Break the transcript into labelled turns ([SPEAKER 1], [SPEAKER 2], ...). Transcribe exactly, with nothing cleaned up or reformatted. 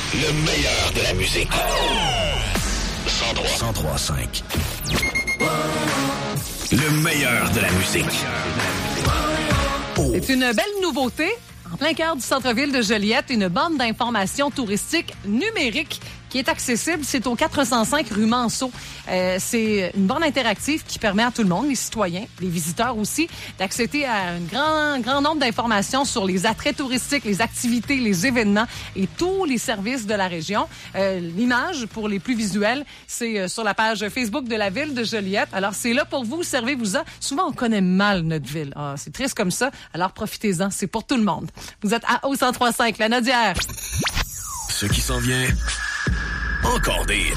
[SPEAKER 1] Le meilleur de la musique. cent trois cinq. Le meilleur de la musique. Oh.
[SPEAKER 2] C'est une belle nouveauté. En plein cœur du centre-ville de Joliette, une bande d'information touristique numérique qui est accessible. C'est au quatre cent cinq rue Manceau. Euh, c'est une bande interactive qui permet à tout le monde, les citoyens, les visiteurs aussi, d'accéder à un grand, grand nombre d'informations sur les attraits touristiques, les activités, les événements et tous les services de la région. Euh, l'image, pour les plus visuels, c'est sur la page Facebook de la ville de Joliette. Alors, c'est là pour vous, servez-vous-en. Souvent, on connaît mal notre ville. Ah, c'est triste comme ça. Alors, profitez-en. C'est pour tout le monde. Vous êtes à au cent trois cinq, la Nodière.
[SPEAKER 1] Ce qui s'en vient... Encore des hits.